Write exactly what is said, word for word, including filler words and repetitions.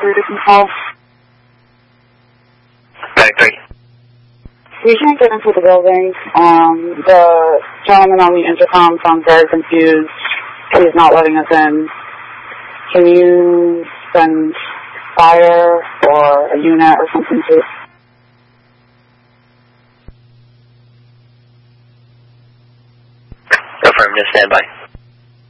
three to control. Back three. We can't get into the building. Um, the gentleman on the intercom sounds very confused. He's not letting us in. Can you send fire or a unit or something to... Affirmative, stand by.